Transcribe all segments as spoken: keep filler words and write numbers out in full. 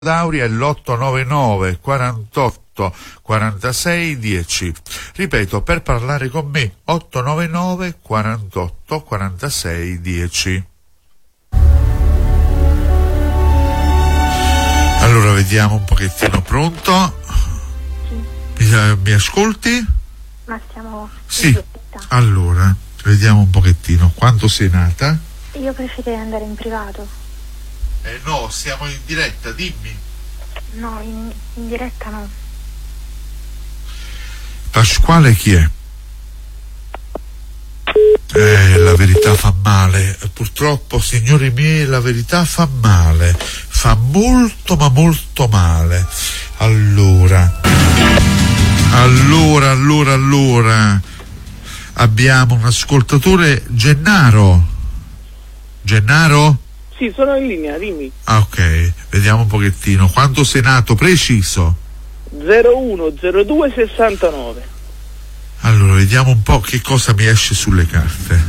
Dauria è l'otto nove nove quarantotto quarantasei dieci. Ripeto, per parlare con me otto nove nove quarantotto quarantasei dieci. Allora vediamo un pochettino. Pronto? Sì. Mi, mi ascolti? Ma stiamo Sì. Allora, vediamo un pochettino. Quando sei nata? Io preferirei andare in privato. Eh no, siamo in diretta, dimmi. No, in, in diretta no. Pasquale chi è? Eh, la verità fa male. Purtroppo, signori miei, la verità fa male. Fa molto ma molto male. Allora. Allora, allora, allora. Abbiamo un ascoltatore, Gennaro. Gennaro? Sì, sono in linea, dimmi. Ah, ok, vediamo un pochettino. Quando sei nato preciso? zero uno zero due sessantanove. Allora, vediamo un po' che cosa mi esce sulle carte.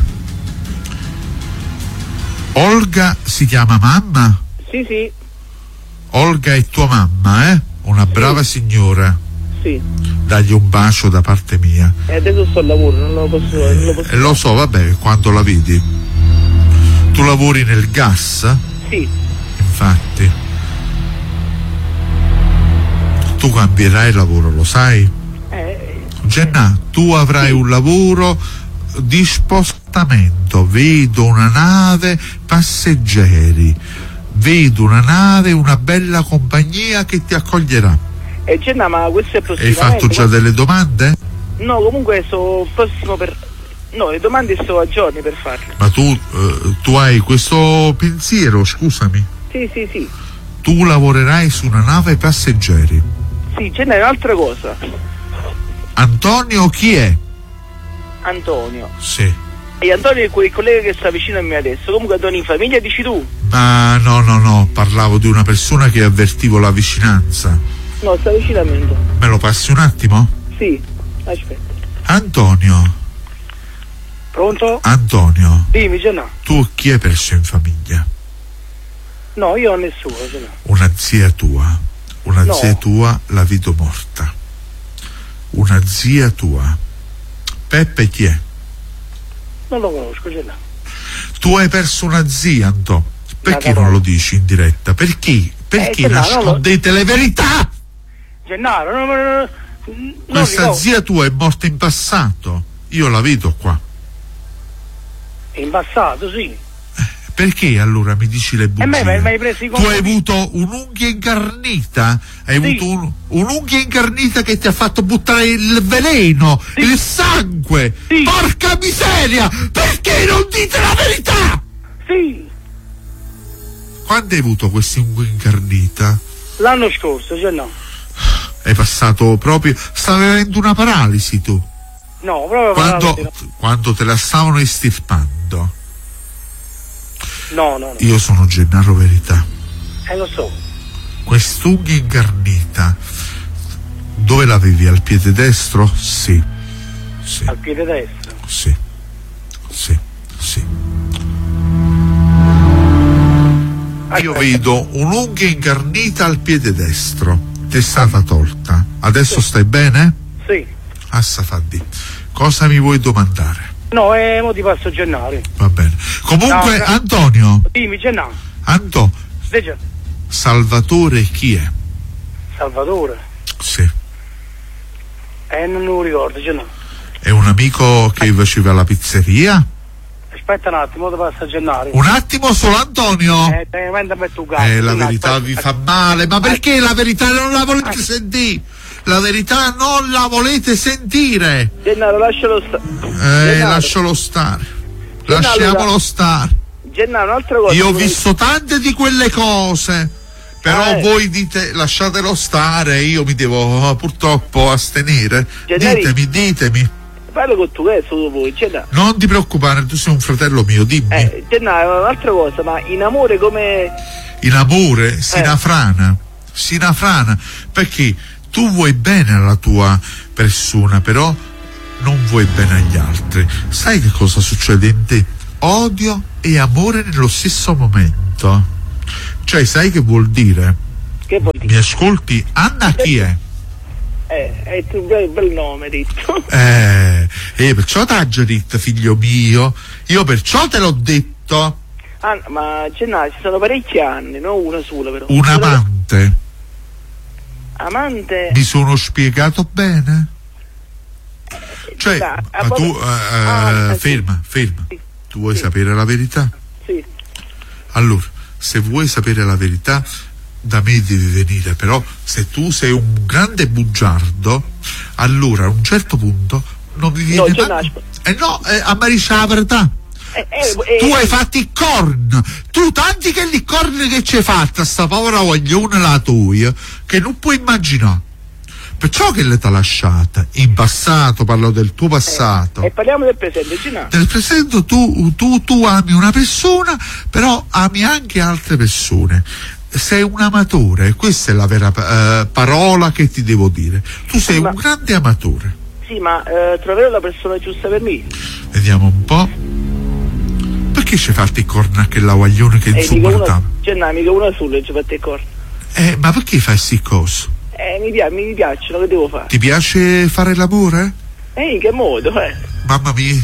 Olga si chiama mamma? Sì, sì. Olga è tua mamma, eh? Una brava sì. signora. Sì. Dagli un bacio da parte mia. E adesso sto al lavoro, non lo posso, non lo posso eh, lo so, vabbè, quando la vedi. Tu lavori nel gas? Sì. Infatti. Tu cambierai lavoro, lo sai? Eh, Genna, tu avrai sì. un lavoro di spostamento. Vedo una nave passeggeri. Vedo una nave, una bella compagnia che ti accoglierà. E eh, Genna, ma questo è prossimamente. Hai fatto già delle domande? No, comunque sono prossimo per... No, le domande sto a giorni per farle. Ma tu, eh, tu hai questo pensiero, scusami? Sì, sì, sì. Tu lavorerai su una nave passeggeri. Sì, ce n'è un'altra cosa. Antonio chi è? Antonio. Sì. E Antonio è quel collega che sta vicino a me adesso. Comunque Antonio in famiglia dici tu? Ma no, no, no, parlavo di una persona che avvertivo la vicinanza. No, sta vicino a me. Me lo passi un attimo? Sì, aspetta. Antonio. Pronto? Antonio. Dimmi, Genna. Tu chi hai perso in famiglia? No, io ho nessuno, Genna. Una zia tua. Una no. zia tua la vedo morta. Una zia tua. Peppe chi è? Non lo conosco, Genna. Tu hai perso una zia, Anto. Perché non lo dici in diretta? Perché? Perché eh, nascondete lo... le verità? Gennaro, no, no, no, no, questa no. zia tua è morta in passato. Io la vedo qua. In passato, sì. Perché allora mi dici le bugie? E me, me, me hai preso i tu hai avuto un'unghia incarnita? Hai sì. avuto un, un'unghia incarnita che ti ha fatto buttare il veleno, sì. il sangue. Sì. Porca miseria! Perché non dite la verità? Sì. Quando hai avuto questa unghia incarnita? L'anno scorso, cioè no. Hai passato proprio... Stavi avendo una paralisi tu? No, proprio quando, paralisi, no. Quando te la stavano estirpando? No, no, no. Io sono Gennaro Verità. Eh, lo so. Quest'unghia incarnita, dove l'avevi? Al piede destro? Sì. sì. Al piede destro? Sì. Sì. Sì. Io vedo un'unghia incarnita al piede destro. Ti è stata tolta. Adesso sì. stai bene? Sì. Assafaddi. Cosa mi vuoi domandare? No, eh, mo ti passo Gennaro. Va bene. Comunque, no, Antonio. Dimmi, Gennaro. Anto. Dice. Salvatore chi è? Salvatore? Sì. Eh, non lo ricordo, Gennaro. È un amico che eh. faceva la pizzeria? Aspetta un attimo, ti passo Gennaro. Un attimo solo, Antonio. Eh, te ne metti un gatto. Eh, la verità aspetta, vi fa male, ma perché la verità non la volete eh. sentire? La verità non la volete sentire. Gennaro, lascialo stare. Eh, lascialo stare. Gennaro, lasciamolo stare. Gennaro, un'altra cosa. Io ho visto tante di quelle cose, però ah, eh. voi dite lasciatelo stare, io mi devo purtroppo astenere. Gennaro, ditemi, ditemi. Parlo con tu, che solo voi, Gennaro. Non ti preoccupare, tu sei un fratello mio, dimmi. Eh, Gennaro, un'altra cosa, ma in amore come... In amore si eh. nafrana, si nafrana, perché tu vuoi bene alla tua persona, però non vuoi bene agli altri. Sai che cosa succede in te? Odio e amore nello stesso momento. Cioè, sai che vuol dire? Che vuol dire? Mi ascolti? Anna chi è? Eh, è un bel, bel nome, detto. Eh, eh, perciò t'ha già detto, figlio mio. Io perciò te l'ho detto. Ah, ma Gennaro, ci sono parecchi anni, non una sola però. Un amante. Amante? Mi sono spiegato bene? Cioè, Da, ma tu, eh, ah, ferma, ferma. sì. Tu vuoi Sì. sapere la verità? Sì. Allora, se vuoi sapere la verità, da me devi venire, però se tu sei un grande bugiardo, allora a un certo punto non mi viene No, mai... Gennaro. Eh no, eh, a Mariscia la verità. Eh, eh, Tu eh, hai fatto i corn, tu tanti che li corn che ci hai fatto a sta povera voglione la tua, che non puoi immaginare. Perciò che le t'ha lasciata in passato, parlo del tuo passato. E parliamo del presente, Gennaro. Nel presente tu, tu, tu ami una persona, però ami anche altre persone. Sei un amatore, questa è la vera eh, parola che ti devo dire. Tu sei Ma- un grande amatore. Sì, ma eh, troverò la persona giusta per me. Vediamo un po'. Perché ci hai fatto i corna che la guaglione che è Eh, mica insopportabile? uno, Gennaro, mica uno solo ci fatte i corni. Eh, ma perché fai sti cose? Eh, mi, pia- mi piacciono, che devo fare? Ti piace fare l'amore? Eh, in che modo, eh? Mamma mia.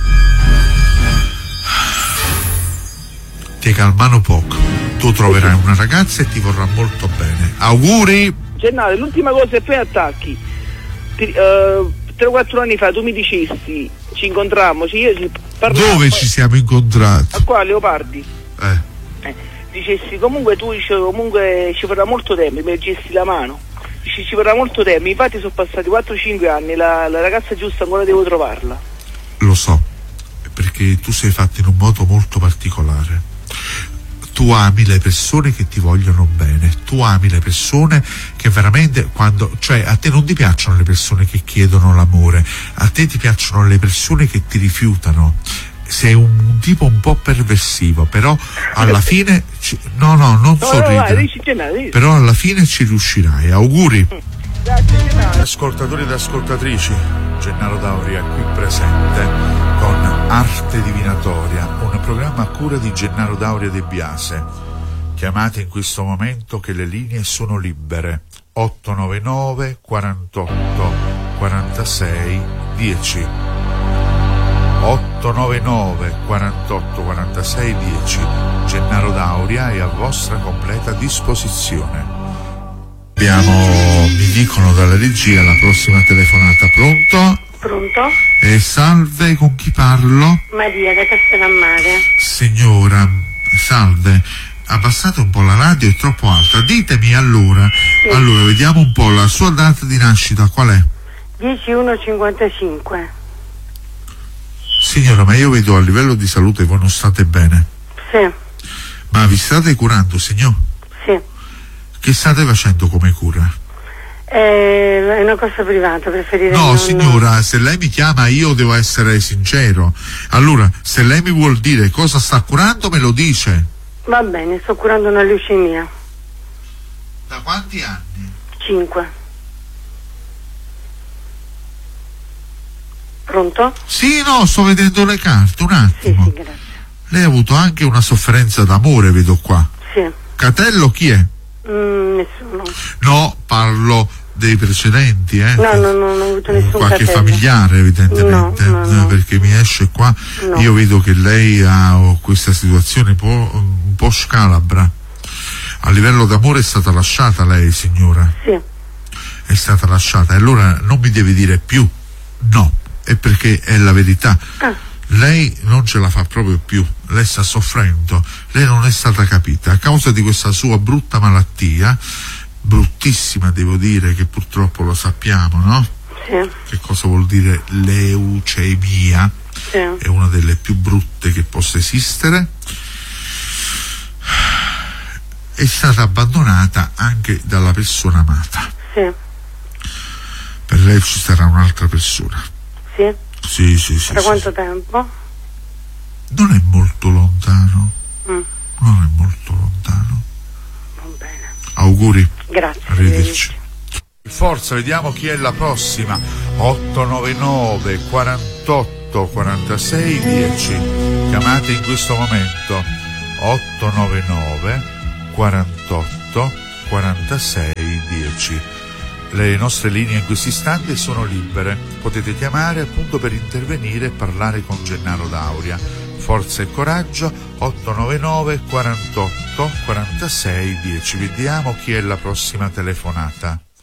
Ti calmano poco. Tu troverai una ragazza e ti vorrà molto bene. Auguri! Gennaro, l'ultima cosa e poi attacchi. Ti, eh, tre o quattro anni fa tu mi dicesti, ci incontrammo, ci, io ci parlavamo, Dove ci siamo incontrati? a qua a Leopardi. Eh. Eh, dicessi comunque tu dici, comunque ci vorrà molto tempo, mi gesti la mano. Dici ci vorrà molto tempo, infatti sono passati quattro cinque anni, la, la ragazza giusta ancora devo trovarla. Lo so, perché tu sei fatto in un modo molto particolare. Tu ami le persone che ti vogliono bene, tu ami le persone che veramente quando, cioè a te non ti piacciono le persone che chiedono l'amore, a te ti piacciono le persone che ti rifiutano. Sei un, un tipo un po' perversivo, però alla fine ci, no no non No, sorridere, no, vai, dici, Gennaro, dici. però alla fine ci riuscirai. Auguri. Grazie, Gennaro. Ascoltatori ed ascoltatrici, Gennaro Dauria qui presente con Arte Divinatoria, un programma a cura di Gennaro Dauria De Biase. Chiamate in questo momento che le linee sono libere. otto nove nove quarantotto quarantasei dieci. otto nove nove quarantotto quarantasei dieci. Gennaro Dauria è a vostra completa disposizione. Abbiamo, mi dicono dalla regia, la prossima telefonata. Pronto? Pronto? Eh, salve, con chi parlo? Maria da Castellammare. Signora, salve, abbassate un po' la radio, è troppo alta. Ditemi allora, Sì. allora vediamo un po' la sua data di nascita, qual è? dieci uno cinquantacinque. Signora, ma io vedo a livello di salute voi non state bene. Sì, Ma vi state curando, signor? sì. Che state facendo come cura? È una cosa privata, preferirei No, non... signora, se lei mi chiama io devo essere sincero. Allora, se lei mi vuol dire cosa sta curando, me lo dice. Va bene, sto curando una leucemia. Da quanti anni? cinque. Pronto? Sì, no, sto vedendo le carte, un Sì, attimo. sì, grazie. Lei ha avuto anche una sofferenza d'amore, vedo qua. Sì. Catello chi è? Mm, nessuno. No, parlo dei precedenti, eh. No, no, no, non ho avuto nessun Qualche fratello. familiare, evidentemente, No, no, no. eh, perché mi esce qua. No. Io vedo che lei ha oh, questa situazione un po', un po' scalabra. A livello d'amore è stata lasciata lei, signora? Sì. È stata lasciata. E allora non mi deve dire più no, è perché è la verità. Ah. Lei non ce la fa proprio più, lei sta soffrendo, lei non è stata capita a causa di questa sua brutta malattia, bruttissima devo dire, che purtroppo lo sappiamo, no? Sì. Che cosa vuol dire leucemia? Sì. È una delle più brutte che possa esistere. È stata abbandonata anche dalla persona amata. Sì. Per lei ci sarà un'altra persona. Sì. Sì, sì, sì. Da sì, quanto sì. tempo? Non è molto lontano. Mm. Non è molto lontano. Va bene. Auguri. Grazie. Arrivederci. Forza, vediamo chi è la prossima. otto nove nove quarantotto quarantasei dieci. Chiamate in questo momento. otto nove nove quarantotto quarantasei dieci. Le nostre linee in questo istante sono libere, potete chiamare appunto per intervenire e parlare con Gennaro D'Auria. Forza e coraggio, otto nove nove quarantotto quarantasei dieci. Vediamo chi è la prossima telefonata.